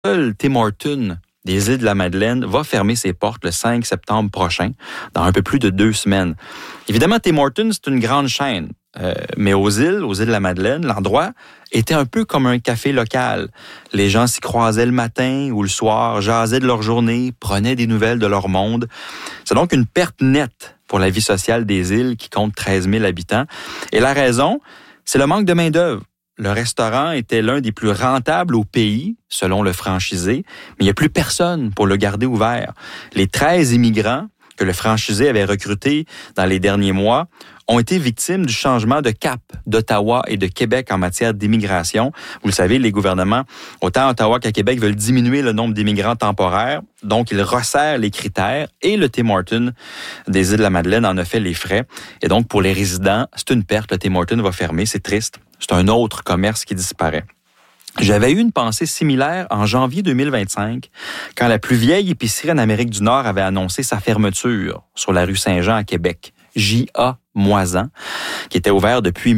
seul Tim Hortons des îles de la Madeleine va fermer ses portes le 5 septembre prochain, dans un peu plus de 2 semaines. Évidemment, Tim Hortons, c'est une grande chaîne. Mais aux îles de la Madeleine, l'endroit était un peu comme un café local. Les gens s'y croisaient le matin ou le soir, jasaient de leur journée, prenaient des nouvelles de leur monde. C'est donc une perte nette pour la vie sociale des îles qui compte 13 000 habitants. Et la raison, c'est le manque de main-d'œuvre. Le restaurant était l'un des plus rentables au pays, selon le franchisé, mais il n'y a plus personne pour le garder ouvert. Les 13 immigrants que le franchisé avait recrutés dans les derniers mois ont été victimes du changement de cap d'Ottawa et de Québec en matière d'immigration. Vous le savez, les gouvernements, autant à Ottawa qu'à Québec, veulent diminuer le nombre d'immigrants temporaires. Donc, ils resserrent les critères et le Tim Hortons des îles de la Madeleine en a fait les frais. Et donc, pour les résidents, c'est une perte. Le Tim Hortons va fermer. C'est triste. C'est un autre commerce qui disparaît. J'avais eu une pensée similaire en janvier 2025, quand la plus vieille épicerie en Amérique du Nord avait annoncé sa fermeture sur la rue Saint-Jean à Québec. J.A. Moisan, qui était ouvert depuis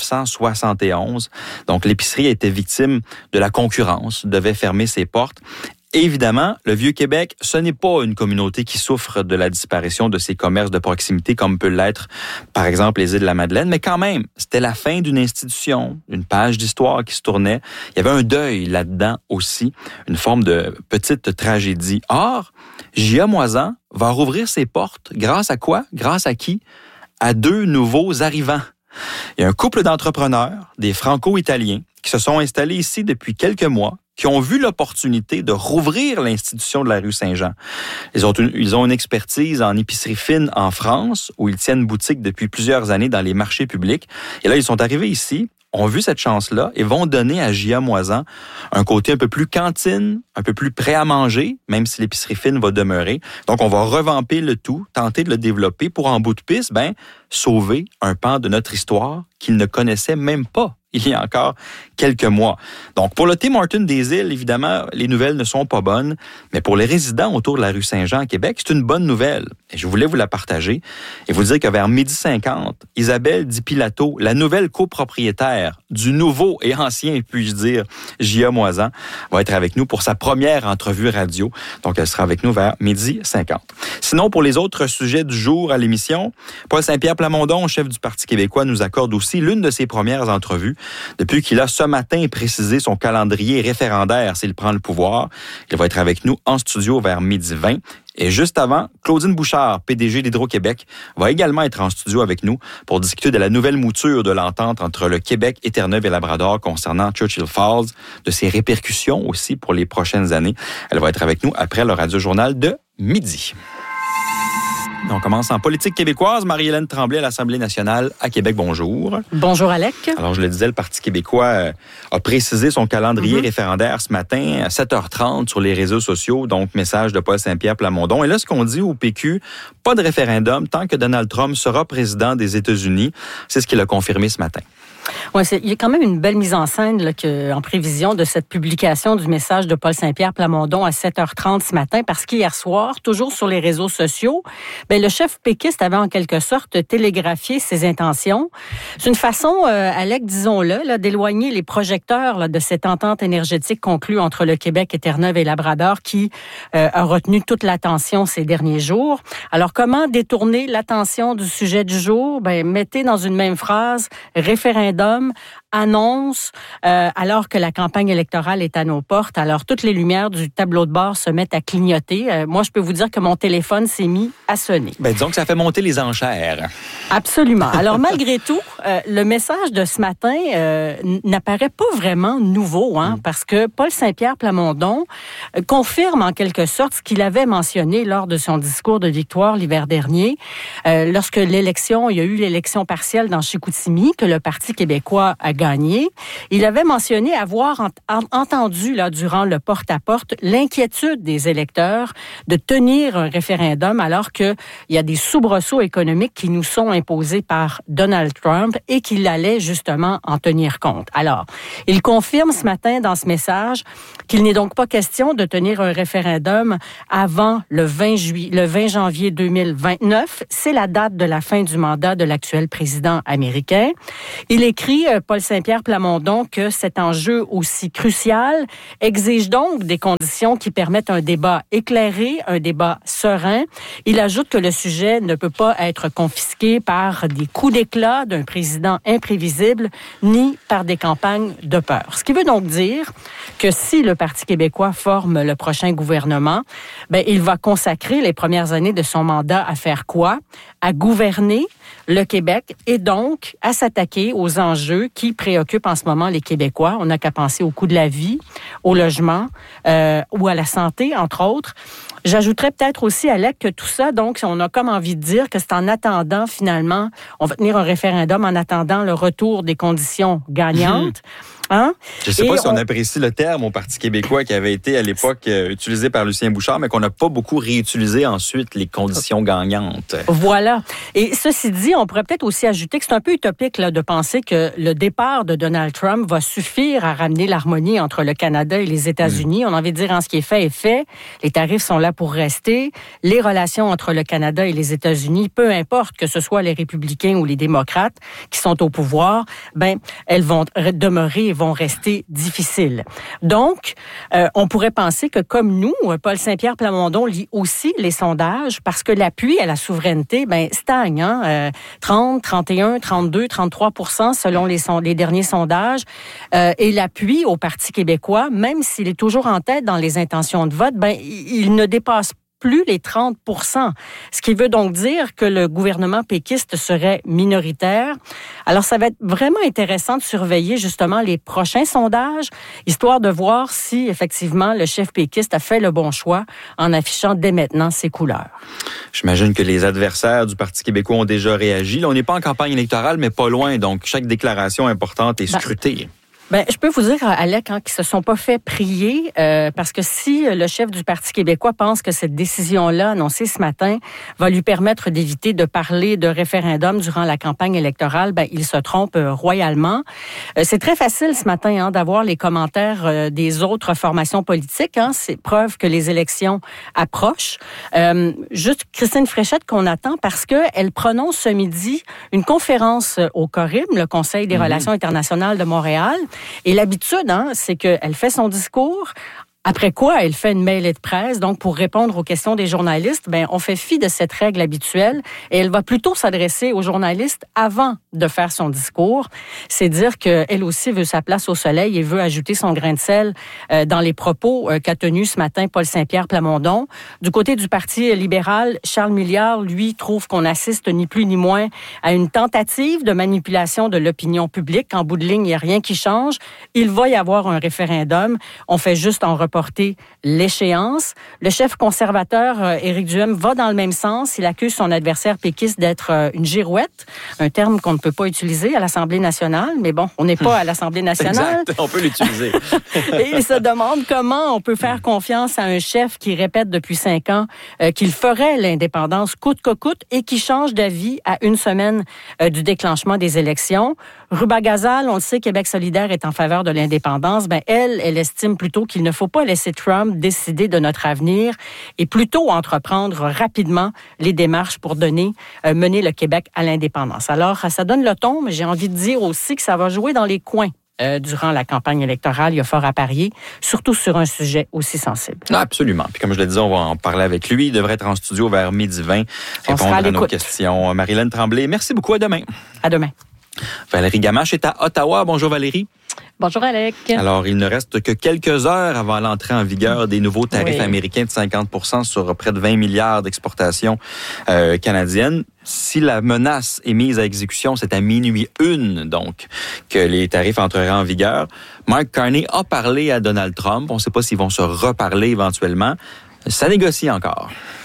1971. Donc, l'épicerie était victime de la concurrence, devait fermer ses portes. Et évidemment, le Vieux-Québec, ce n'est pas une communauté qui souffre de la disparition de ses commerces de proximité comme peut l'être, par exemple, les îles de la Madeleine, mais quand même, c'était la fin d'une institution, une page d'histoire qui se tournait. Il y avait un deuil là-dedans aussi, une forme de petite tragédie. Or, J.A. Moisan va rouvrir ses portes grâce à quoi? Grâce à qui? À 2 nouveaux arrivants. Il y a un couple d'entrepreneurs, des Franco-Italiens, qui se sont installés ici depuis quelques mois, qui ont vu l'opportunité de rouvrir l'institution de la rue Saint-Jean. Ils ont une expertise en épicerie fine en France, où ils tiennent boutique depuis plusieurs années dans les marchés publics. Et là, ils sont arrivés ici, ont vu cette chance-là et vont donner à J.A. Moisan un côté un peu plus cantine, un peu plus prêt à manger, même si l'épicerie fine va demeurer. Donc, on va revamper le tout, tenter de le développer pour, en bout de piste, sauver un pan de notre histoire qu'ils ne connaissaient même pas il y a encore quelques mois. Donc, pour le Tim Hortons des îles, évidemment, les nouvelles ne sont pas bonnes, mais pour les résidents autour de la rue Saint-Jean à Québec, c'est une bonne nouvelle. Et je voulais vous la partager et vous dire que vers 12h50, Isabelle Di Pilato, la nouvelle copropriétaire du nouveau et ancien, puis-je dire, J.A. Moisan, va être avec nous pour sa première entrevue radio. Donc, elle sera avec nous vers 12h50. Sinon, pour les autres sujets du jour à l'émission, Paul Saint-Pierre Plamondon, chef du Parti québécois, nous accorde aussi l'une de ses premières entrevues depuis qu'il a ce matin précisé son calendrier référendaire s'il prend le pouvoir. Il va être avec nous en studio vers 12h20. Et juste avant, Claudine Bouchard, PDG d'Hydro-Québec, va également être en studio avec nous pour discuter de la nouvelle mouture de l'entente entre le Québec et Terre-Neuve et Labrador concernant Churchill Falls, de ses répercussions aussi pour les prochaines années. Elle va être avec nous après le Radio-Journal de midi. On commence en politique québécoise. Marie-Hélène Tremblay à l'Assemblée nationale à Québec. Bonjour. Bonjour, Alec. Alors, je le disais, le Parti québécois a précisé son calendrier référendaire ce matin à 7h30 sur les réseaux sociaux. Donc, message de Paul Saint-Pierre Plamondon. Et là, ce qu'on dit au PQ, pas de référendum tant que Donald Trump sera président des États-Unis. C'est ce qu'il a confirmé ce matin. Ouais, il y a quand même une belle mise en scène là, en prévision de cette publication du message de Paul Saint-Pierre Plamondon à 7h30 ce matin, parce qu'hier soir, toujours sur les réseaux sociaux, le chef péquiste avait en quelque sorte télégraphié ses intentions. C'est une façon, Alec, disons-le, là, d'éloigner les projecteurs là, de cette entente énergétique conclue entre le Québec et Terre-Neuve et Labrador qui a retenu toute l'attention ces derniers jours. Alors, comment détourner l'attention du sujet du jour? Mettez dans une même phrase référendum, annonce, alors que la campagne électorale est à nos portes. Alors, toutes les lumières du tableau de bord se mettent à clignoter. Moi, je peux vous dire que mon téléphone s'est mis à sonner. Disons que ça fait monter les enchères. Absolument. Alors, malgré tout, le message de ce matin n'apparaît pas vraiment nouveau, parce que Paul Saint-Pierre Plamondon confirme en quelque sorte ce qu'il avait mentionné lors de son discours de victoire l'hiver dernier, lorsque il y a eu l'élection partielle dans Chicoutimi, que le Parti québécois a gagné. Il avait mentionné avoir entendu là, durant le porte-à-porte l'inquiétude des électeurs de tenir un référendum alors que il y a des soubresauts économiques qui nous sont imposés par Donald Trump et qu'il allait justement en tenir compte. Alors, il confirme ce matin dans ce message qu'il n'est donc pas question de tenir un référendum avant le 20 janvier 2029. C'est la date de la fin du mandat de l'actuel président américain. Il écrit, Paul Saint-Pierre Plamondon, que cet enjeu aussi crucial exige donc des conditions qui permettent un débat éclairé, un débat serein. Il ajoute que le sujet ne peut pas être confisqué par des coups d'éclat d'un président imprévisible ni par des campagnes de peur. Ce qui veut donc dire que si le Parti québécois forme le prochain gouvernement, il va consacrer les premières années de son mandat à faire quoi? À gouverner le Québec et donc à s'attaquer aux enjeux qui préoccupent en ce moment les Québécois. On n'a qu'à penser au coût de la vie, au logement ou à la santé, entre autres. J'ajouterais peut-être aussi, Alec, que tout ça, donc, on a comme envie de dire que c'est en attendant, finalement, on va tenir un référendum en attendant le retour des conditions gagnantes. Hein? Je ne sais pas si on apprécie le terme au Parti québécois qui avait été à l'époque utilisé par Lucien Bouchard, mais qu'on n'a pas beaucoup réutilisé ensuite, les conditions gagnantes. Voilà. Et ceci dit, on pourrait peut-être aussi ajouter que c'est un peu utopique là, de penser que le départ de Donald Trump va suffire à ramener l'harmonie entre le Canada et les États-Unis. On a envie de dire, ce qui est fait est fait. Les tarifs sont là pour rester. Les relations entre le Canada et les États-Unis, peu importe que ce soit les républicains ou les démocrates qui sont au pouvoir, elles vont demeurer vont rester difficiles. Donc, on pourrait penser que comme nous, Paul Saint-Pierre Plamondon lit aussi les sondages parce que l'appui à la souveraineté stagne. 30, 31, 32, 33% selon les derniers sondages. Et l'appui au Parti québécois, même s'il est toujours en tête dans les intentions de vote, il ne dépasse plus les 30%. Ce qui veut donc dire que le gouvernement péquiste serait minoritaire. Alors, ça va être vraiment intéressant de surveiller justement les prochains sondages, histoire de voir si, effectivement, le chef péquiste a fait le bon choix en affichant dès maintenant ses couleurs. J'imagine que les adversaires du Parti québécois ont déjà réagi. Là, on n'est pas en campagne électorale, mais pas loin. Donc, chaque déclaration importante est scrutée. Je peux vous dire, Alec, qu'ils ne se sont pas fait prier, parce que si le chef du Parti québécois pense que cette décision-là, annoncée ce matin, va lui permettre d'éviter de parler de référendum durant la campagne électorale, il se trompe royalement. C'est très facile ce matin d'avoir les commentaires des autres formations politiques. C'est preuve que les élections approchent. Juste Christine Fréchette qu'on attend parce qu'elle prononce ce midi une conférence au CORIM, le Conseil des relations internationales de Montréal. Et l'habitude, c'est qu'elle fait son discours. Après quoi, elle fait une mêlée de presse. Donc, pour répondre aux questions des journalistes, on fait fi de cette règle habituelle et elle va plutôt s'adresser aux journalistes avant de faire son discours. C'est dire qu'elle aussi veut sa place au soleil et veut ajouter son grain de sel dans les propos qu'a tenus ce matin Paul Saint-Pierre Plamondon. Du côté du Parti libéral, Charles Milliard, lui, trouve qu'on assiste ni plus ni moins à une tentative de manipulation de l'opinion publique. En bout de ligne, il n'y a rien qui change. Il va y avoir un référendum. On fait juste en reporter l'échéance. Le chef conservateur, Éric Duhem, va dans le même sens. Il accuse son adversaire péquiste d'être une girouette, un terme qu'on ne peut pas utiliser à l'Assemblée nationale, mais bon, on n'est pas à l'Assemblée nationale. Exact, on peut l'utiliser. Et il se demande comment on peut faire confiance à un chef qui répète depuis 5 ans qu'il ferait l'indépendance coûte que coûte et qui change d'avis à une semaine du déclenchement des élections. Ruba Gazal, on le sait, Québec solidaire est en faveur de l'indépendance. Elle estime plutôt qu'il ne faut pas laisser Trump décider de notre avenir et plutôt entreprendre rapidement les démarches pour mener le Québec à l'indépendance. Alors, ça donne le ton, mais j'ai envie de dire aussi que ça va jouer dans les coins. Durant la campagne électorale, il y a fort à parier, surtout sur un sujet aussi sensible. Absolument. Puis comme je le disais, on va en parler avec lui. Il devrait être en studio vers 12h20, répondre à nos questions. Marie-Hélène Tremblay, merci beaucoup. À demain. À demain. Valérie Gamache est à Ottawa. Bonjour Valérie. Bonjour Alec. Alors, il ne reste que quelques heures avant l'entrée en vigueur des nouveaux tarifs américains de 50% sur près de 20 milliards d'exportations canadiennes. Si la menace est mise à exécution, c'est à 12h01, donc, que les tarifs entreraient en vigueur. Mark Carney a parlé à Donald Trump. On ne sait pas s'ils vont se reparler éventuellement. Ça négocie encore.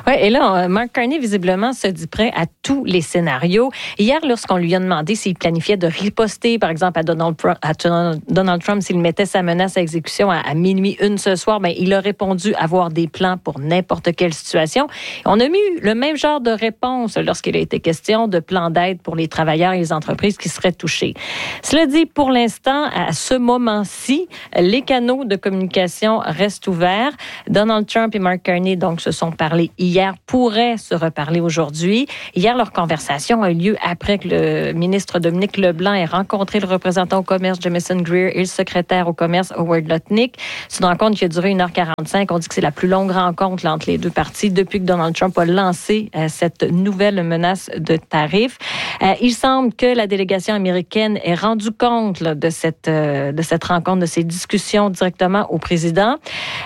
Oui, et là, Mark Carney, visiblement, se dit prêt à tous les scénarios. Hier, lorsqu'on lui a demandé s'il planifiait de riposter, par exemple, à Donald Trump, s'il mettait sa menace à exécution à minuit 1 ce soir, ben, il a répondu avoir des plans pour n'importe quelle situation. On a mis le même genre de réponse lorsqu'il a été question de plans d'aide pour les travailleurs et les entreprises qui seraient touchés. Cela dit, pour l'instant, à ce moment-ci, les canaux de communication restent ouverts. Donald Trump et Mark Carney, donc, se sont parlé hier, pourraient se reparler aujourd'hui. Hier, leur conversation a eu lieu après que le ministre Dominique Leblanc ait rencontré le représentant au commerce Jamieson Greer et le secrétaire au commerce Howard Lutnick. C'est une rencontre qui a duré 1h45. On dit que c'est la plus longue rencontre entre les deux parties depuis que Donald Trump a lancé cette nouvelle menace de tarifs. Il semble que la délégation américaine ait rendu compte là, de cette rencontre, de ces discussions directement au président.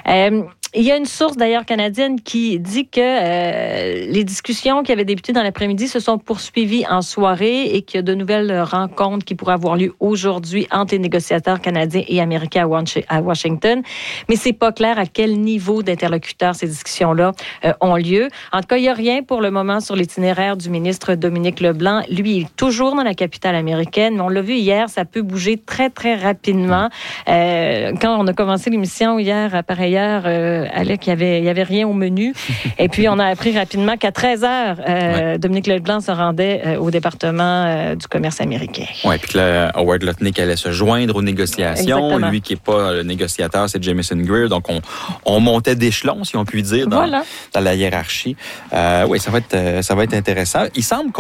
Il y a une source d'ailleurs canadienne qui dit que les discussions qui avaient débuté dans l'après-midi se sont poursuivies en soirée et qu'il y a de nouvelles rencontres qui pourraient avoir lieu aujourd'hui entre les négociateurs canadiens et américains à Washington. Mais c'est pas clair à quel niveau d'interlocuteurs ces discussions-là ont lieu. En tout cas, il n'y a rien pour le moment sur l'itinéraire du ministre Dominique Leblanc. Lui, il est toujours dans la capitale américaine, mais on l'a vu hier, ça peut bouger très, très rapidement. Quand on a commencé l'émission hier, à pareille heure, Alec, il y avait rien au menu. Et puis, on a appris rapidement qu'à 13h, Dominique Leblanc se rendait au département du commerce américain. Oui, puis que Howard Lutnick allait se joindre aux négociations. Exactement. Lui qui n'est pas le négociateur, c'est Jamieson Greer. Donc, on montait d'échelon, si on peut dire, dans la hiérarchie. Oui, ça va être intéressant. Il semble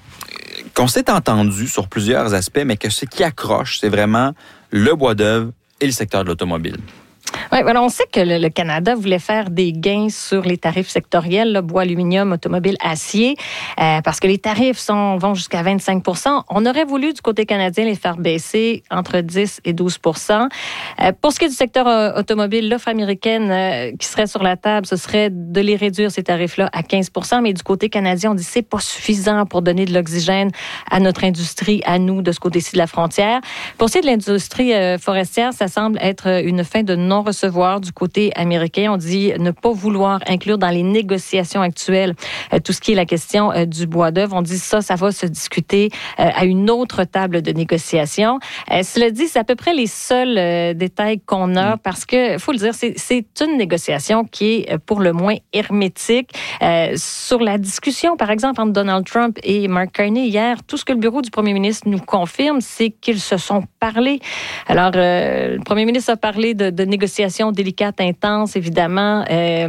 qu'on s'est entendu sur plusieurs aspects, mais que ce qui accroche, c'est vraiment le bois d'œuvre et le secteur de l'automobile. Oui, voilà, on sait que le Canada voulait faire des gains sur les tarifs sectoriels, là, bois, aluminium, automobile, acier, parce que les tarifs vont jusqu'à 25 %. On aurait voulu, du côté canadien, les faire baisser entre 10 et 12 %. Pour ce qui est du secteur automobile, l'offre américaine qui serait sur la table, ce serait de les réduire, ces tarifs-là, à 15 %. Mais du côté canadien, on dit que c'est pas suffisant pour donner de l'oxygène à notre industrie, à nous, de ce côté-ci de la frontière. Pour ce qui est de l'industrie forestière, ça semble être une fin de non-recevoir du côté américain. On dit ne pas vouloir inclure dans les négociations actuelles tout ce qui est la question du bois d'œuvre. On dit ça va se discuter à une autre table de négociation. Cela dit, c'est à peu près les seuls détails qu'on a parce que, faut le dire, c'est une négociation qui est pour le moins hermétique. Sur la discussion, par exemple, entre Donald Trump et Mark Carney hier, tout ce que le bureau du premier ministre nous confirme, c'est qu'ils se sont parlé. Alors, le premier ministre a parlé de négociations délicates, intenses, évidemment,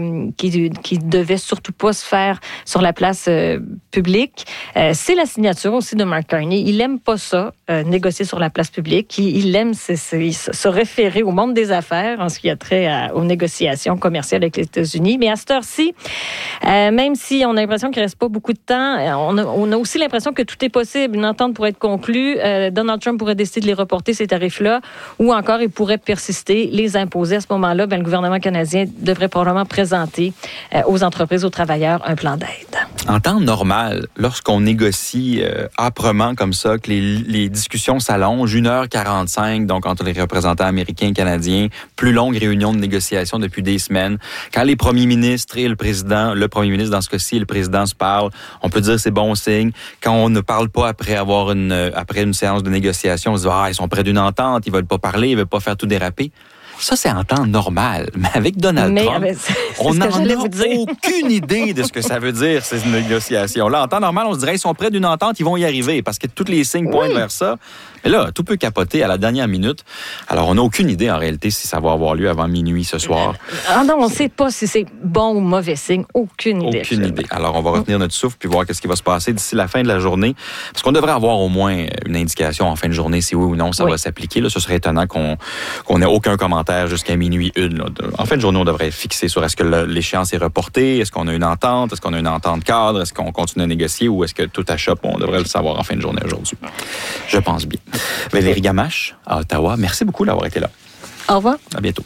qui devaient surtout pas se faire sur la place publique. C'est la signature aussi de Mark Carney. Il aime pas ça, négocier sur la place publique. Il aime se référer au monde des affaires en ce qui a trait aux négociations commerciales avec les États-Unis. Mais à cette heure-ci, même si on a l'impression qu'il reste pas beaucoup de temps, on a aussi l'impression que tout est possible. Une entente pourrait être conclue. Donald Trump pourrait décider de les reporter, ces tarifs-là, ou encore il pourrait persister, les imposer. À ce moment-là, le gouvernement canadien devrait probablement présenter aux entreprises, aux travailleurs, un plan d'aide. En temps normal, lorsqu'on négocie âprement comme ça, que les discussions s'allongent, 1h45, donc entre les représentants américains et canadiens, plus longue réunion de négociation depuis des semaines, quand les premiers ministres et le premier ministre dans ce cas-ci et le président se parlent, on peut dire que c'est bon signe. Quand on ne parle pas après une séance de négociation, on se dit ils sont près d'une entente, ils veulent pas parler, ils veulent pas faire tout déraper. Ça, c'est en temps normal. Mais avec Donald Trump, on n'en a aucune idée de ce que ça veut dire, ces négociations-là. En temps normal, on se dirait qu'ils sont près d'une entente, ils vont y arriver, parce que tous les signes pointent vers ça. Mais là, tout peut capoter à la dernière minute. Alors, on n'a aucune idée, en réalité, si ça va avoir lieu avant minuit ce soir. Non, on ne sait pas si c'est bon ou mauvais signe. Aucune idée. Aucune idée. Alors, on va retenir notre souffle puis voir qu'est-ce qui va se passer d'ici la fin de la journée. Parce qu'on devrait avoir au moins une indication en fin de journée si oui ou non ça va s'appliquer. Là, ce serait étonnant qu'on n'ait aucun commentaire jusqu'à minuit 1. Là. En fin de journée, on devrait fixer sur est-ce que l'échéance est reportée, est-ce qu'on a une entente, est-ce qu'on a une entente cadre, est-ce qu'on continue à négocier ou est-ce que tout achoppe? On devrait le savoir en fin de journée aujourd'hui. Je pense bien. Valérie Gamache, à Ottawa, merci beaucoup d'avoir été là. Au revoir. À bientôt.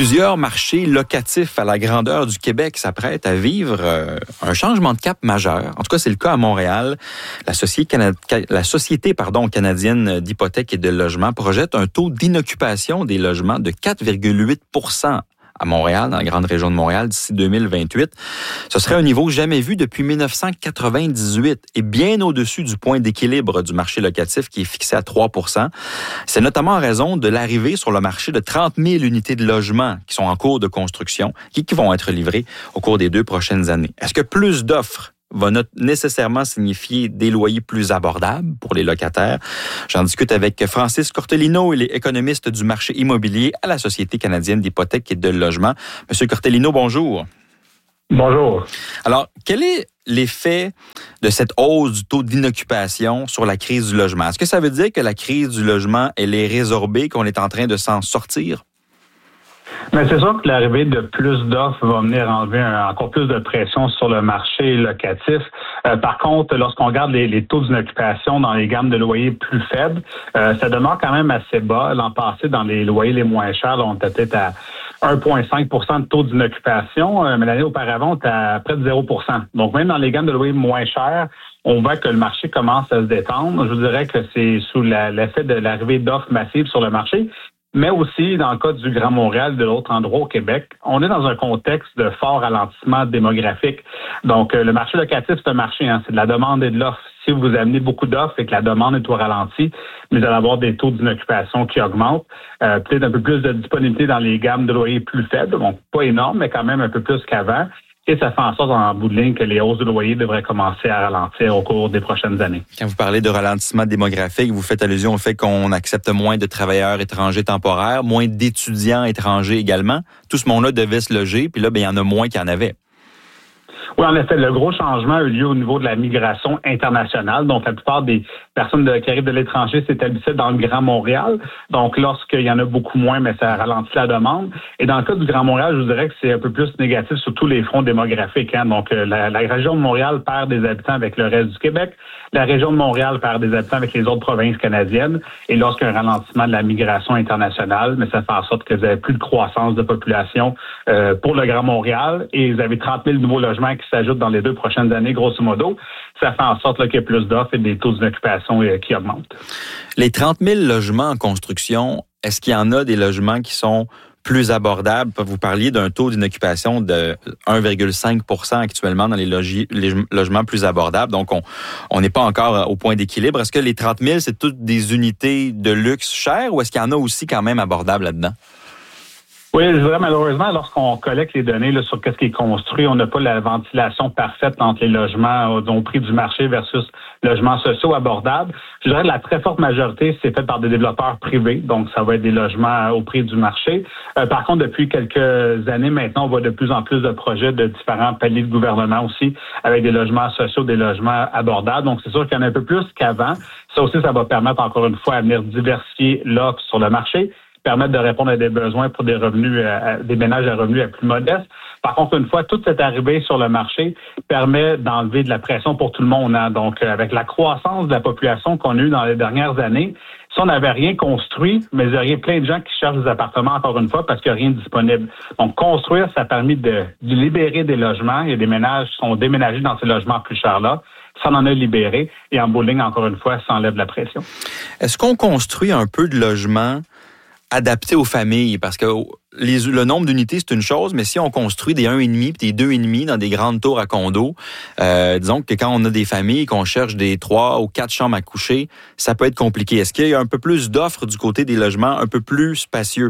Plusieurs marchés locatifs à la grandeur du Québec s'apprêtent à vivre un changement de cap majeur. En tout cas, c'est le cas à Montréal. La Société canadienne d'hypothèques et de logement projette un taux d'inoccupation des logements de 4,8 % à Montréal, dans la grande région de Montréal, d'ici 2028. Ce serait un niveau jamais vu depuis 1998 et bien au-dessus du point d'équilibre du marché locatif qui est fixé à 3 %. C'est notamment en raison de l'arrivée sur le marché de 30 000 unités de logement qui sont en cours de construction et qui vont être livrées au cours des 2 prochaines années. Est-ce que plus d'offres va nécessairement signifier des loyers plus abordables pour les locataires? J'en discute avec Francis Cortellino, il est économiste du marché immobilier à la Société canadienne d'hypothèques et de logement. Monsieur Cortellino, bonjour. Bonjour. Alors, quel est l'effet de cette hausse du taux d'inoccupation sur la crise du logement? Est-ce que ça veut dire que la crise du logement, elle est résorbée, qu'on est en train de s'en sortir? Mais c'est sûr que l'arrivée de plus d'offres va venir enlever encore plus de pression sur le marché locatif. Par contre, lorsqu'on regarde les taux d'inoccupation dans les gammes de loyers plus faibles, ça demeure quand même assez bas. L'an passé, dans les loyers les moins chers, on était peut-être à 1,5 % de taux d'inoccupation, mais l'année auparavant, on était à près de 0 %. Donc, même dans les gammes de loyers moins chers, on voit que le marché commence à se détendre. Je vous dirais que c'est sous l'effet de l'arrivée d'offres massives sur le marché. Mais aussi, dans le cas du Grand Montréal, de l'autre endroit au Québec, on est dans un contexte de fort ralentissement démographique. Donc, le marché locatif, c'est un marché, c'est de la demande et de l'offre. Si vous amenez beaucoup d'offres et que la demande est au ralenti, vous allez avoir des taux d'inoccupation qui augmentent. Peut-être un peu plus de disponibilité dans les gammes de loyers plus faibles. Bon, pas énorme, mais quand même un peu plus qu'avant. Et ça fait en sorte, en bout de ligne, que les hausses de loyer devraient commencer à ralentir au cours des prochaines années. Quand vous parlez de ralentissement démographique, vous faites allusion au fait qu'on accepte moins de travailleurs étrangers temporaires, moins d'étudiants étrangers également. Tout ce monde-là devait se loger, puis là, il y en a moins qu'il y en avait. Oui, en effet, le gros changement a eu lieu au niveau de la migration internationale. Donc, la plupart des personnes qui arrivent de l'étranger s'établissaient dans le Grand Montréal. Donc, lorsqu'il y en a beaucoup moins, mais ça ralentit la demande. Et dans le cas du Grand Montréal, je vous dirais que c'est un peu plus négatif sur tous les fronts démographiques. Donc, la région de Montréal perd des habitants avec le reste du Québec. La région de Montréal perd des habitants avec les autres provinces canadiennes. Et lorsqu'il y a un ralentissement de la migration internationale, mais ça fait en sorte que vous avez plus de croissance de population pour le Grand Montréal. Et vous avez 30 000 nouveaux logements qui s'ajoutent dans les 2 prochaines années, grosso modo. Ça fait en sorte qu'il y a plus d'offres et des taux d'inoccupation qui augmentent. Les 30 000 logements en construction, est-ce qu'il y en a des logements qui sont plus abordables? Vous parliez d'un taux d'inoccupation de 1,5 % actuellement dans les logements plus abordables. Donc, on n'est pas encore au point d'équilibre. Est-ce que les 30 000, c'est toutes des unités de luxe chères ou est-ce qu'il y en a aussi quand même abordables là-dedans? Oui, je dirais malheureusement, lorsqu'on collecte les données sur ce qui est construit, on n'a pas la ventilation parfaite entre les logements au prix du marché versus logements sociaux abordables. Je dirais que la très forte majorité, c'est fait par des développeurs privés, donc ça va être des logements au prix du marché. Par contre, depuis quelques années maintenant, on voit de plus en plus de projets de différents paliers de gouvernement aussi, avec des logements sociaux, des logements abordables. Donc, c'est sûr qu'il y en a un peu plus qu'avant. Ça aussi, ça va permettre encore une fois à venir diversifier l'offre sur le marché, permettre de répondre à des besoins pour des revenus, des ménages à revenus plus modestes. Par contre, une fois toute cette arrivée sur le marché permet d'enlever de la pression pour tout le monde. Donc, avec la croissance de la population qu'on a eue dans les dernières années, si on n'avait rien construit, mais il y aurait plein de gens qui cherchent des appartements encore une fois parce qu'il n'y a rien de disponible. Donc, construire, ça a permis de libérer des logements. Il y a des ménages qui sont déménagés dans ces logements plus chers-là. Ça en a libéré. Et en bout de ligne, encore une fois, ça enlève la pression. Est-ce qu'on construit un peu de logements adapté aux familles, parce que le nombre d'unités, c'est une chose, mais si on construit des 1,5 puis des 2,5 dans des grandes tours à condos, disons que quand on a des familles et qu'on cherche des 3 ou 4 chambres à coucher, ça peut être compliqué. Est-ce qu'il y a un peu plus d'offres du côté des logements un peu plus spacieux?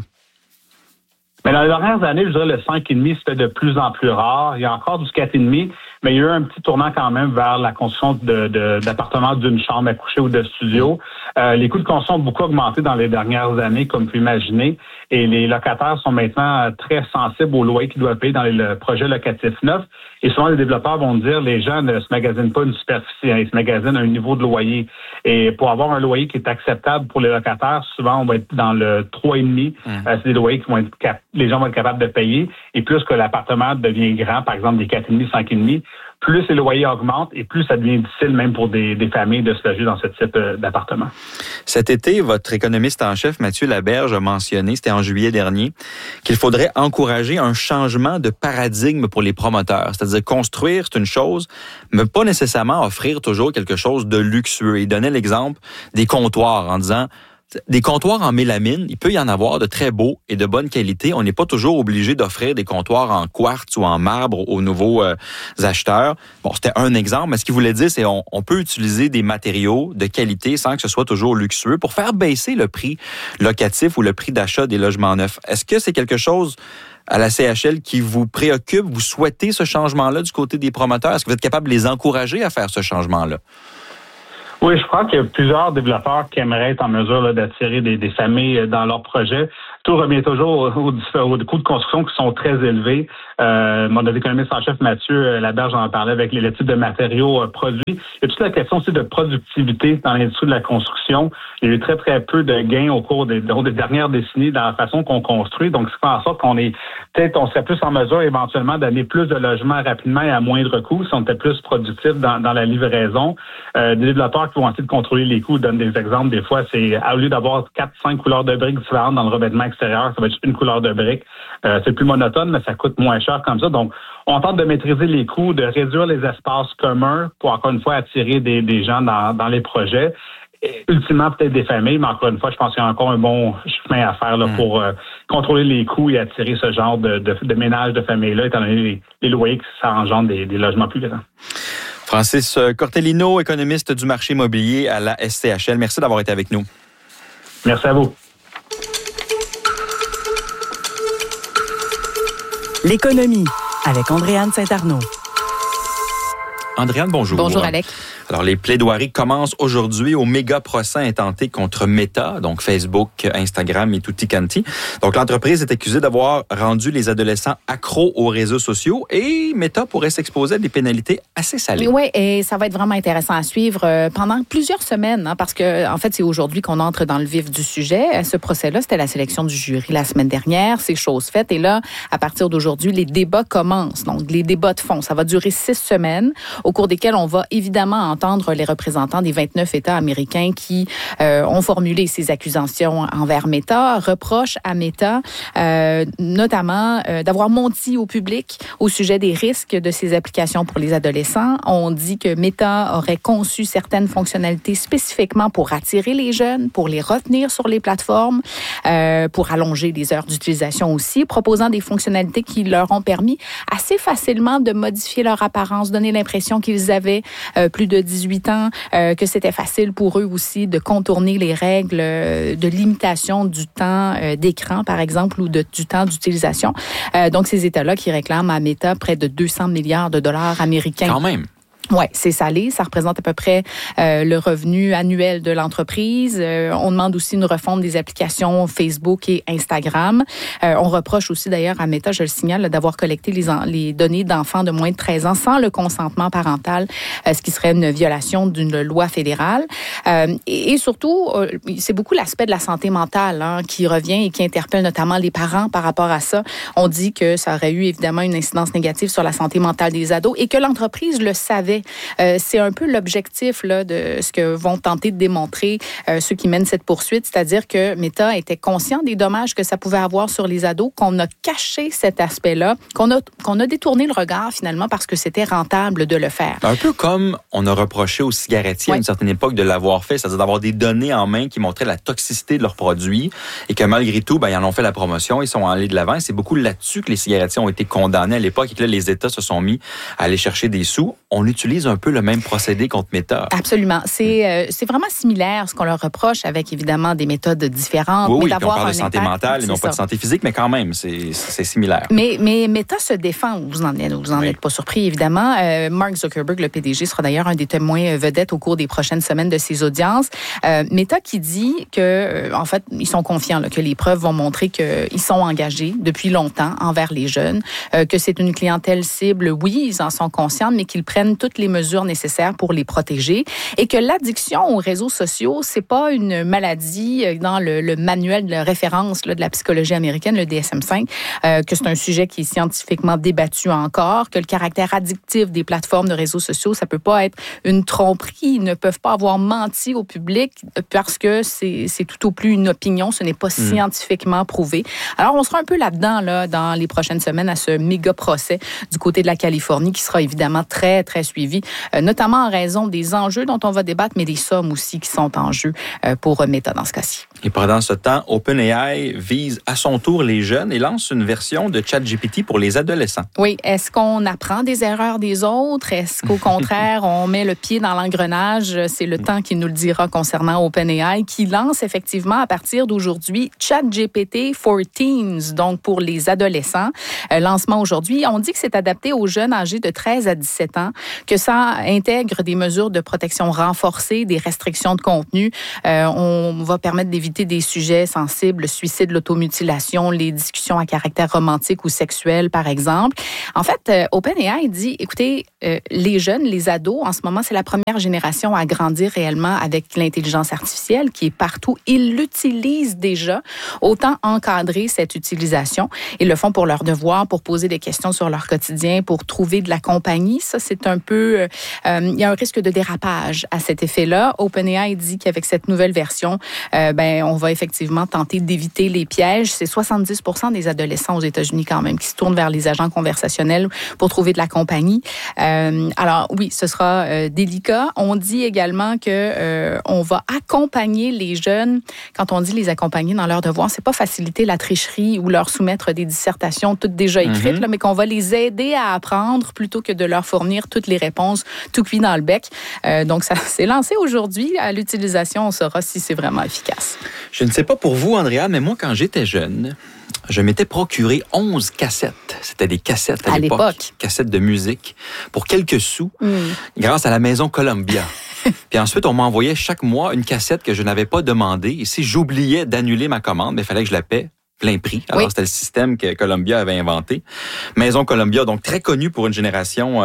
Mais dans les dernières années, je dirais le 5,5 se fait de plus en plus rare. Il y a encore du 4,5, mais il y a eu un petit tournant quand même vers la construction d'appartements d'une chambre à coucher ou de studio. Les coûts de construction ont beaucoup augmenté dans les dernières années, comme vous pouvez imaginer, et les locataires sont maintenant très sensibles aux loyers qu'ils doivent payer dans les projets locatifs neufs. Et souvent, les développeurs vont dire les gens ne se magasinent pas une superficie, ils se magasinent un niveau de loyer. Et pour avoir un loyer qui est acceptable pour les locataires, souvent, on va être dans le 3,5. C'est des loyers qui vont être les gens vont être capables de payer. Et plus que l'appartement devient grand, par exemple des 4,5, 5,5, plus les loyers augmentent et plus ça devient difficile même pour des familles de se loger dans ce type d'appartement. Cet été, votre économiste en chef, Mathieu Laberge, a mentionné, c'était en juillet dernier, qu'il faudrait encourager un changement de paradigme pour les promoteurs. C'est-à-dire construire, c'est une chose, mais pas nécessairement offrir toujours quelque chose de luxueux. Il donnait l'exemple des comptoirs en disant, des comptoirs en mélamine, il peut y en avoir de très beaux et de bonne qualité. On n'est pas toujours obligé d'offrir des comptoirs en quartz ou en marbre aux nouveaux acheteurs. Bon, c'était un exemple, mais ce qu'il voulait dire, c'est on peut utiliser des matériaux de qualité sans que ce soit toujours luxueux pour faire baisser le prix locatif ou le prix d'achat des logements neufs. Est-ce que c'est quelque chose à la CHL qui vous préoccupe? Vous souhaitez ce changement-là du côté des promoteurs? Est-ce que vous êtes capable de les encourager à faire ce changement-là? Oui, je crois qu'il y a plusieurs développeurs qui aimeraient être en mesure là, d'attirer des familles dans leurs projets. Tout revient toujours aux coûts de construction qui sont très élevés. Mon économiste en chef, Mathieu Laberge, en parlait avec les types de matériaux produits. Il y a toute la question aussi de productivité dans l'industrie de la construction. Il y a eu très, très peu de gains au cours des dernières décennies dans la façon qu'on construit. Donc, ce qui fait en sorte qu'on serait plus en mesure éventuellement d'amener plus de logements rapidement et à moindre coût si on était plus productif dans la livraison. Des développeurs qui vont essayer de contrôler les coûts donnent des exemples. Des fois, c'est au lieu d'avoir 4-5 couleurs de briques différentes dans le revêtement extérieur, ça va être une couleur de briques. C'est plus monotone, mais ça coûte moins cher comme ça. Donc, on tente de maîtriser les coûts, de réduire les espaces communs pour, encore une fois, attirer des gens dans les projets. Et, ultimement, peut-être des familles, mais encore une fois, je pense qu'il y a encore un bon chemin à faire là, pour contrôler les coûts et attirer ce genre de ménage de familles-là, étant donné les loyers que ça engendre des logements plus grands. Francis Cortellino, économiste du marché immobilier à la SCHL. Merci d'avoir été avec nous. Merci à vous. L'économie avec Andréane Saint-Arnaud. Andréane, bonjour. Bonjour, Alec. Alors, les plaidoiries commencent aujourd'hui au méga procès intenté contre Meta, donc Facebook, Instagram et tutti quanti. Donc, l'entreprise est accusée d'avoir rendu les adolescents accros aux réseaux sociaux et Meta pourrait s'exposer à des pénalités assez salées. Oui, et ça va être vraiment intéressant à suivre pendant plusieurs semaines, parce que, en fait, c'est aujourd'hui qu'on entre dans le vif du sujet. Ce procès-là, c'était la sélection du jury la semaine dernière. C'est chose faite. Et là, à partir d'aujourd'hui, les débats commencent. Donc, les débats de fond. Ça va durer 6 semaines, au cours desquelles on va évidemment entendre les représentants des 29 États américains qui ont formulé ces accusations envers Meta, reprochent à Meta notamment d'avoir menti au public au sujet des risques de ces applications pour les adolescents. On dit que Meta aurait conçu certaines fonctionnalités spécifiquement pour attirer les jeunes, pour les retenir sur les plateformes, pour allonger les heures d'utilisation aussi, proposant des fonctionnalités qui leur ont permis assez facilement de modifier leur apparence, donner l'impression qu'ils avaient plus de 18 ans, que c'était facile pour eux aussi de contourner les règles de limitation du temps d'écran, par exemple, ou du temps d'utilisation. Donc, ces États-là qui réclament à Meta près de 200 milliards de dollars américains. Quand même. Oui, c'est salé. Ça représente à peu près le revenu annuel de l'entreprise. On demande aussi une refonte des applications Facebook et Instagram. On reproche aussi d'ailleurs à Meta, je le signale, d'avoir collecté les données d'enfants de moins de 13 ans sans le consentement parental, ce qui serait une violation d'une loi fédérale. Et surtout, c'est beaucoup l'aspect de la santé mentale qui revient et qui interpelle notamment les parents par rapport à ça. On dit que ça aurait eu évidemment une incidence négative sur la santé mentale des ados et que l'entreprise le savait. C'est un peu l'objectif là, de ce que vont tenter de démontrer ceux qui mènent cette poursuite, c'est-à-dire que Meta était conscient des dommages que ça pouvait avoir sur les ados, qu'on a caché cet aspect-là, qu'on a détourné le regard finalement parce que c'était rentable de le faire. Un peu comme on a reproché aux cigarettiers à une certaine époque de l'avoir fait, c'est-à-dire d'avoir des données en main qui montraient la toxicité de leurs produits et que malgré tout, ils en ont fait la promotion, ils sont allés de l'avant. C'est beaucoup là-dessus que les cigarettiers ont été condamnés à l'époque et que là, les États se sont mis à aller chercher des sous. On utilise un peu le même procédé contre Meta. Absolument. C'est vraiment similaire ce qu'on leur reproche avec évidemment des méthodes différentes. Oui, mais puis d'avoir on parle un de santé impact, mentale et non pas de santé physique, mais quand même, c'est similaire. Mais Meta se défend. Vous n'en êtes pas surpris, évidemment. Mark Zuckerberg, le PDG, sera d'ailleurs un des témoins vedettes au cours des prochaines semaines de ces audiences. Meta qui dit que, en fait, ils sont confiants là, que les preuves vont montrer qu'ils sont engagés depuis longtemps envers les jeunes, que c'est une clientèle cible. Oui, ils en sont conscients, mais qu'ils prennent toutes toutes les mesures nécessaires pour les protéger et que l'addiction aux réseaux sociaux, c'est pas une maladie dans le manuel de référence là, de la psychologie américaine, le DSM-5, que c'est un sujet qui est scientifiquement débattu encore, que le caractère addictif des plateformes de réseaux sociaux, ça peut pas être une tromperie. Ils ne peuvent pas avoir menti au public parce que c'est tout au plus une opinion, ce n'est pas scientifiquement prouvé. Alors, on sera un peu là-dedans là, dans les prochaines semaines à ce méga procès du côté de la Californie qui sera évidemment très, très suivi, notamment en raison des enjeux dont on va débattre, mais des sommes aussi qui sont en jeu pour Meta dans ce cas-ci. Et pendant ce temps, OpenAI vise à son tour les jeunes et lance une version de ChatGPT pour les adolescents. Oui. Est-ce qu'on apprend des erreurs des autres? Est-ce qu'au contraire, on met le pied dans l'engrenage? C'est le temps qui nous le dira concernant OpenAI, qui lance effectivement à partir d'aujourd'hui ChatGPT for Teens, donc pour les adolescents. Lancement aujourd'hui. On dit que c'est adapté aux jeunes âgés de 13 à 17 ans, que ça intègre des mesures de protection renforcées, des restrictions de contenu. On va permettre d'éviter des sujets sensibles, le suicide, l'automutilation, les discussions à caractère romantique ou sexuel, par exemple. En fait, OpenAI dit, écoutez, les jeunes, les ados, en ce moment, c'est la première génération à grandir réellement avec l'intelligence artificielle qui est partout. Ils l'utilisent déjà. Autant encadrer cette utilisation. Ils le font pour leur devoir, pour poser des questions sur leur quotidien, pour trouver de la compagnie. Ça, c'est un peu... il y a un risque de dérapage à cet effet-là. OpenAI dit qu'avec cette nouvelle version, on va effectivement tenter d'éviter les pièges. C'est 70% des adolescents aux États-Unis quand même qui se tournent vers les agents conversationnels pour trouver de la compagnie. Alors oui, ce sera délicat. On dit également que on va accompagner les jeunes. Quand on dit les accompagner dans leurs devoirs, c'est pas faciliter la tricherie ou leur soumettre des dissertations toutes déjà écrites, là, mais qu'on va les aider à apprendre plutôt que de leur fournir toutes les réponses tout cuit dans le bec. Donc ça s'est lancé aujourd'hui. À l'utilisation, on saura si c'est vraiment efficace. Je ne sais pas pour vous, Andrea, mais moi, quand j'étais jeune, je m'étais procuré 11 cassettes. C'était des cassettes à l'époque. Cassettes de musique pour quelques sous, grâce à la maison Columbia. Puis ensuite, on m'envoyait chaque mois une cassette que je n'avais pas demandée. Et si j'oubliais d'annuler ma commande, il fallait que je la paie plein prix. Alors, c'était le système que Columbia avait inventé. Maison Columbia, donc très connue pour une génération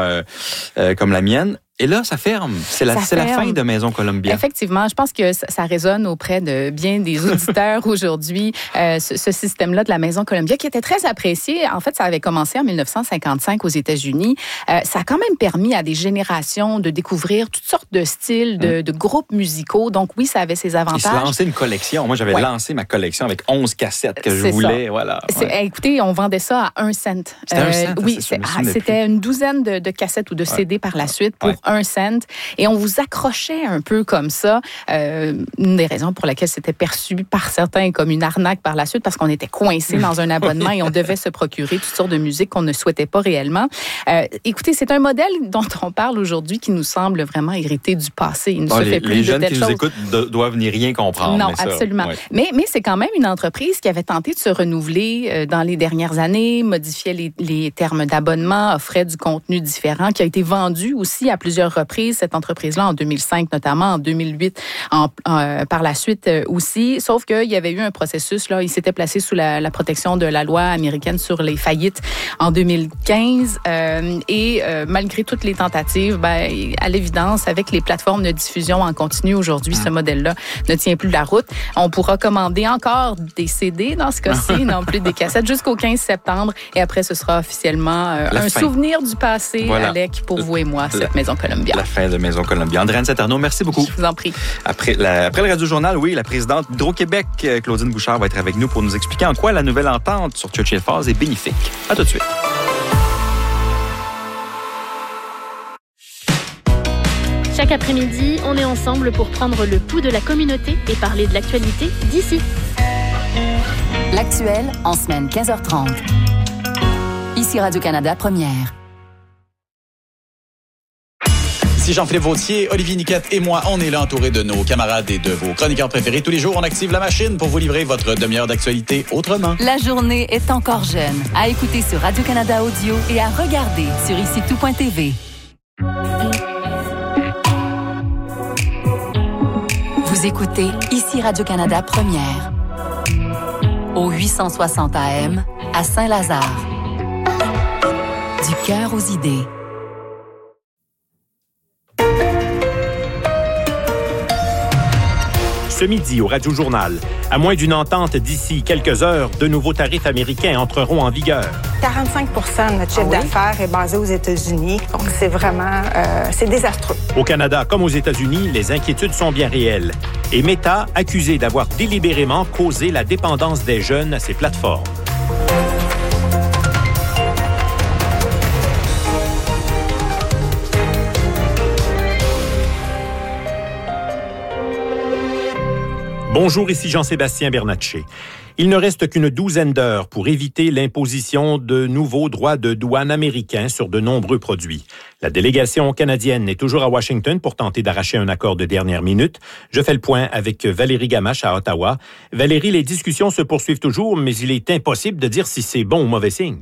comme la mienne. Et là, ça ferme. C'est la fin de Maison Columbia. Effectivement, je pense que ça résonne auprès de bien des auditeurs aujourd'hui, ce système-là de la Maison Columbia qui était très apprécié. En fait, ça avait commencé en 1955 aux États-Unis. Ça a quand même permis à des générations de découvrir toutes sortes de styles, de groupes musicaux. Donc oui, ça avait ses avantages. Ils se lançaient une collection. Moi, j'avais lancé ma collection avec 11 cassettes que je voulais. Ça. Voilà. Écoutez, on vendait ça à 1 cent. C'était 1 cent? Oui, c'était une douzaine de cassettes ou de CD par la suite pour 1 cent. Et on vous accrochait un peu comme ça. Une des raisons pour laquelle c'était perçu par certains comme une arnaque par la suite, parce qu'on était coincé dans un abonnement et on devait se procurer toutes sortes de musique qu'on ne souhaitait pas réellement. Écoutez, c'est un modèle dont on parle aujourd'hui qui nous semble vraiment hérité du passé. Il ne se fait plus les jeunes de telles qui choses. nous écoutent doivent n'y rien comprendre. Non, absolument. Mais c'est quand même une entreprise qui avait tenté de se renouveler dans les dernières années, modifiait les termes d'abonnement, offrait du contenu différent, qui a été vendu aussi à plusieurs reprises. Cette entreprise-là, en 2005 notamment, en 2008, par la suite aussi. Sauf qu'il y avait eu un processus, là, il s'était placé sous la protection de la loi américaine sur les faillites en 2015. Malgré toutes les tentatives, à l'évidence, avec les plateformes de diffusion en continu aujourd'hui, ce modèle-là ne tient plus la route. On pourra commander encore des CD dans ce cas-ci, non plus des cassettes, jusqu'au 15 septembre. Et après, ce sera officiellement un souvenir du passé, Alec, pour vous et moi, cette Maison Columbia. La fin de Maison Columbia. Andréane Saint-Arnaud, merci beaucoup. Je vous en prie. Après le Radio-Journal, oui, la présidente d'Hydro-Québec, Claudine Bouchard, va être avec nous pour nous expliquer en quoi la nouvelle entente sur Churchill Falls est bénéfique. À tout de suite. Chaque après-midi, on est ensemble pour prendre le pouls de la communauté et parler de l'actualité d'ici. L'actuel en semaine 15h30. Ici Radio-Canada Première. Ici Jean-Philippe Vautier, Olivier Niquette et moi, on est là entourés de nos camarades et de vos chroniqueurs préférés. Tous les jours, on active la machine pour vous livrer votre demi-heure d'actualité autrement. La journée est encore jeune. À écouter sur Radio-Canada Audio et à regarder sur IciTout.tv. Vous écoutez Ici Radio-Canada Première. Au 860 AM, à Saint-Lazare. Du cœur aux idées. Ce midi, au Radio-Journal, à moins d'une entente d'ici quelques heures, de nouveaux tarifs américains entreront en vigueur. 45 % de notre chiffre d'affaires est basé aux États-Unis. Donc, c'est vraiment c'est désastreux. Au Canada comme aux États-Unis, les inquiétudes sont bien réelles. Et Meta, accusé d'avoir délibérément causé la dépendance des jeunes à ses plateformes. Bonjour, ici Jean-Sébastien Bernatchez. Il ne reste qu'une douzaine d'heures pour éviter l'imposition de nouveaux droits de douane américains sur de nombreux produits. La délégation canadienne est toujours à Washington pour tenter d'arracher un accord de dernière minute. Je fais le point avec Valérie Gamache à Ottawa. Valérie, les discussions se poursuivent toujours, mais il est impossible de dire si c'est bon ou mauvais signe.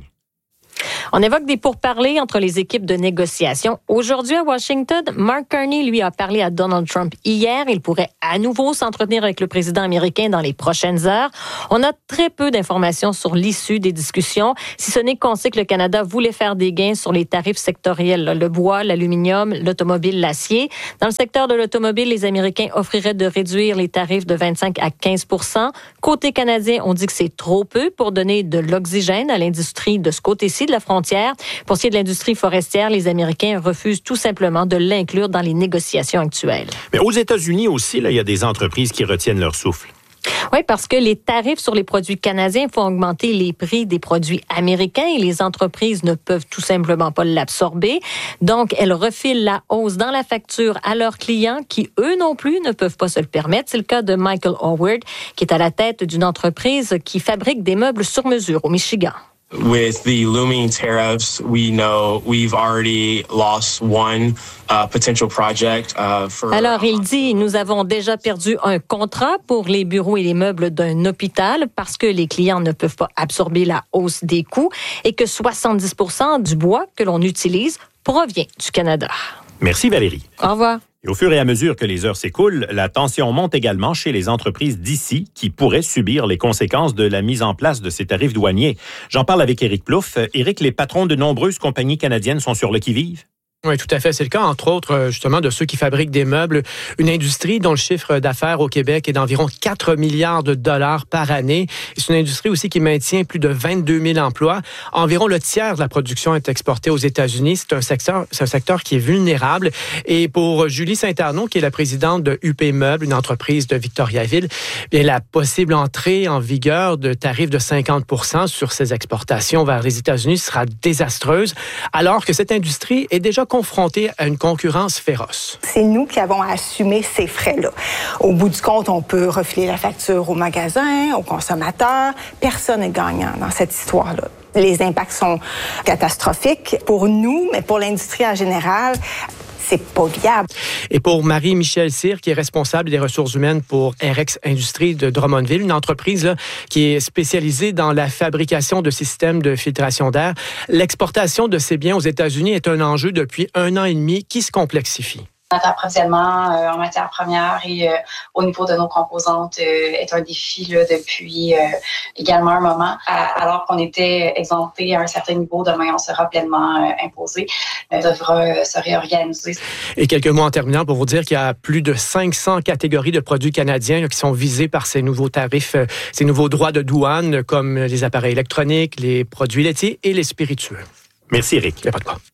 On évoque des pourparlers entre les équipes de négociation. Aujourd'hui à Washington, Mark Carney, lui, a parlé à Donald Trump hier. Il pourrait à nouveau s'entretenir avec le président américain dans les prochaines heures. On a très peu d'informations sur l'issue des discussions, si ce n'est qu'on sait que le Canada voulait faire des gains sur les tarifs sectoriels, le bois, l'aluminium, l'automobile, l'acier. Dans le secteur de l'automobile, les Américains offriraient de réduire les tarifs de 25 à 15 %. Côté canadien, on dit que c'est trop peu pour donner de l'oxygène à l'industrie de ce côté-ci de la frontière. Pour ce qui est de l'industrie forestière, les Américains refusent tout simplement de l'inclure dans les négociations actuelles. Mais aux États-Unis aussi, là, il y a des entreprises qui retiennent leur souffle. Oui, parce que les tarifs sur les produits canadiens font augmenter les prix des produits américains et les entreprises ne peuvent tout simplement pas l'absorber. Donc, elles refilent la hausse dans la facture à leurs clients qui, eux non plus, ne peuvent pas se le permettre. C'est le cas de Michael Howard, qui est à la tête d'une entreprise qui fabrique des meubles sur mesure au Michigan. With the looming tariffs, we know we've already lost one potential project for. Alors, il dit, nous avons déjà perdu un contrat pour les bureaux et les meubles d'un hôpital parce que les clients ne peuvent pas absorber la hausse des coûts et que 70 % du bois que l'on utilise provient du Canada. Merci Valérie. Au revoir. Et au fur et à mesure que les heures s'écoulent, la tension monte également chez les entreprises d'ici qui pourraient subir les conséquences de la mise en place de ces tarifs douaniers. J'en parle avec Éric Plouffe. Éric, les patrons de nombreuses compagnies canadiennes sont sur le qui-vive? Oui, tout à fait. C'est le cas, entre autres, justement, de ceux qui fabriquent des meubles. Une industrie dont le chiffre d'affaires au Québec est d'environ 4 milliards de dollars par année. Et c'est une industrie aussi qui maintient plus de 22 000 emplois. Environ le tiers de la production est exportée aux États-Unis. C'est un secteur qui est vulnérable. Et pour Julie Saint-Arnaud, qui est la présidente de UP Meubles, une entreprise de Victoriaville, bien, la possible entrée en vigueur de tarifs de 50 % sur ces exportations vers les États-Unis sera désastreuse, alors que cette industrie est déjà confrontés à une concurrence féroce. C'est nous qui avons à assumer ces frais-là. Au bout du compte, on peut refiler la facture au magasin, aux consommateurs. Personne n'est gagnant dans cette histoire-là. Les impacts sont catastrophiques pour nous, mais pour l'industrie en général, c'est pas viable. Et pour Marie-Michelle Cyr, qui est responsable des ressources humaines pour RX Industries de Drummondville, une entreprise là, qui est spécialisée dans la fabrication de systèmes de filtration d'air, l'exportation de ces biens aux États-Unis est un enjeu depuis 1 an et demi qui se complexifie. Notre approvisionnement en matières premières et au niveau de nos composantes est un défi là, depuis également un moment. Alors qu'on était exempté à un certain niveau, demain on sera pleinement imposé. On devra se réorganiser. Et quelques mots en terminant pour vous dire qu'il y a plus de 500 catégories de produits canadiens là, qui sont visés par ces nouveaux tarifs, ces nouveaux droits de douane, comme les appareils électroniques, les produits laitiers et les spiritueux. Merci Éric. Il n'y a pas de quoi.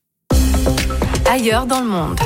Ailleurs dans le monde.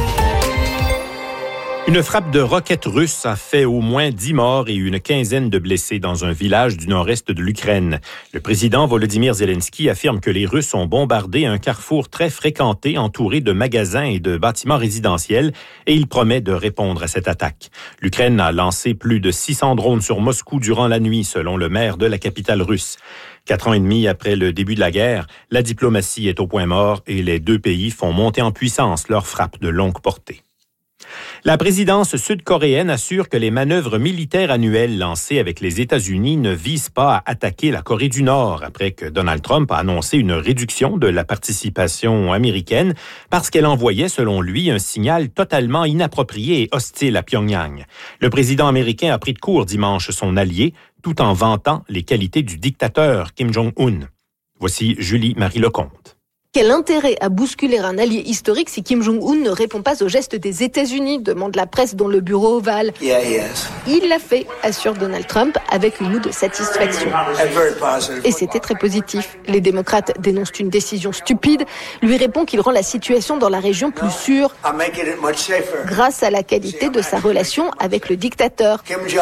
Une frappe de roquettes russes a fait au moins 10 morts et une quinzaine de blessés dans un village du nord-est de l'Ukraine. Le président Volodymyr Zelensky affirme que les Russes ont bombardé un carrefour très fréquenté entouré de magasins et de bâtiments résidentiels et il promet de répondre à cette attaque. L'Ukraine a lancé plus de 600 drones sur Moscou durant la nuit, selon le maire de la capitale russe. 4 ans et demi après le début de la guerre, la diplomatie est au point mort et les deux pays font monter en puissance leurs frappes de longue portée. La présidence sud-coréenne assure que les manœuvres militaires annuelles lancées avec les États-Unis ne visent pas à attaquer la Corée du Nord après que Donald Trump a annoncé une réduction de la participation américaine parce qu'elle envoyait, selon lui, un signal totalement inapproprié et hostile à Pyongyang. Le président américain a pris de court dimanche son allié tout en vantant les qualités du dictateur Kim Jong-un. Voici Julie-Marie Lecomte. Quel intérêt à bousculer un allié historique si Kim Jong-un ne répond pas aux gestes des États-Unis, demande la presse dans le bureau ovale. Il l'a fait, assure Donald Trump, avec une moue de satisfaction. Et c'était très positif. Les démocrates dénoncent une décision stupide, lui répond qu'il rend la situation dans la région plus sûre grâce à la qualité de sa relation avec le dictateur.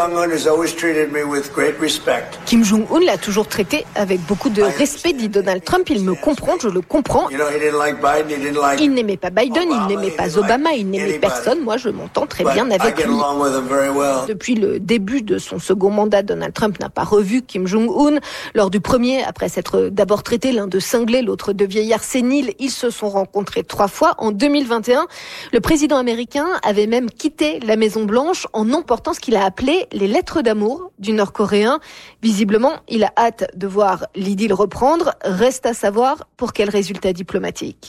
Kim Jong-un l'a toujours traité avec beaucoup de respect, dit Donald Trump. Il me comprend, je le comprends. Il n'aimait pas Biden, il n'aimait pas Obama, il n'aimait personne. Moi, je m'entends très bien avec lui. Depuis le début de son second mandat, Donald Trump n'a pas revu Kim Jong-un. Lors du premier, après s'être d'abord traité l'un de cinglé, l'autre de vieillard sénile, ils se sont rencontrés 3 fois. En 2021, le président américain avait même quitté la Maison-Blanche en emportant ce qu'il a appelé les lettres d'amour du Nord-Coréen. Visiblement, il a hâte de voir l'idylle reprendre. Reste à savoir pour quel résultat diplomatique.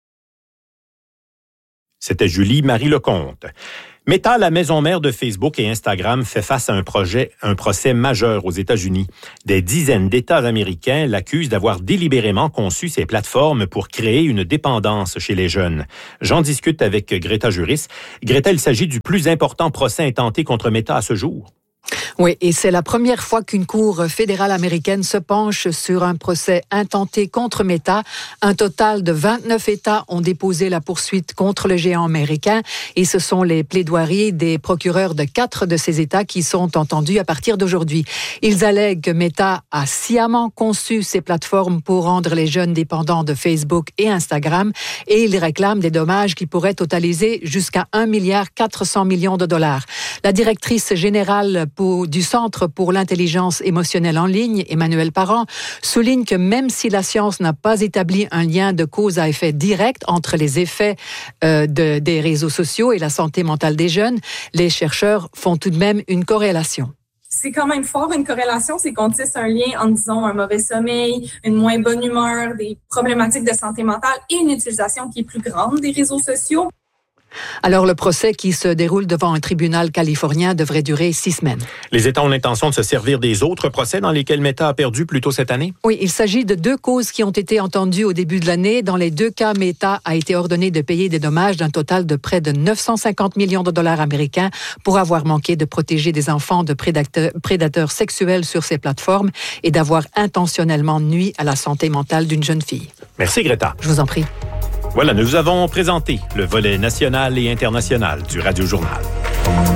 C'était Julie-Marie Lecomte. Meta, la maison mère de Facebook et Instagram, fait face à un procès majeur aux États-Unis. Des dizaines d'États américains l'accusent d'avoir délibérément conçu ces plateformes pour créer une dépendance chez les jeunes. J'en discute avec Greta Juris. Greta, il s'agit du plus important procès intenté contre Meta à ce jour. Oui, et c'est la première fois qu'une cour fédérale américaine se penche sur un procès intenté contre Meta. Un total de 29 États ont déposé la poursuite contre le géant américain et ce sont les plaidoiries des procureurs de 4 de ces États qui sont entendus à partir d'aujourd'hui. Ils allèguent que Meta a sciemment conçu ces plateformes pour rendre les jeunes dépendants de Facebook et Instagram et ils réclament des dommages qui pourraient totaliser jusqu'à 1,4 milliard de dollars. La directrice générale du Centre pour l'intelligence émotionnelle en ligne, Emmanuelle Parent, souligne que même si la science n'a pas établi un lien de cause à effet direct entre les effets des réseaux sociaux et la santé mentale des jeunes, les chercheurs font tout de même une corrélation. C'est quand même fort une corrélation, c'est qu'on tisse un lien en disant un mauvais sommeil, une moins bonne humeur, des problématiques de santé mentale et une utilisation qui est plus grande des réseaux sociaux. Alors, le procès qui se déroule devant un tribunal californien devrait durer 6 semaines. Les États ont l'intention de se servir des autres procès dans lesquels Meta a perdu plus tôt cette année? Oui, il s'agit de 2 causes qui ont été entendues au début de l'année. Dans les 2 cas, Meta a été ordonné de payer des dommages d'un total de près de 950 millions de dollars américains pour avoir manqué de protéger des enfants de prédateurs sexuels sur ces plateformes et d'avoir intentionnellement nui à la santé mentale d'une jeune fille. Merci, Greta. Je vous en prie. Voilà, nous avons présenté le volet national et international du Radio Journal.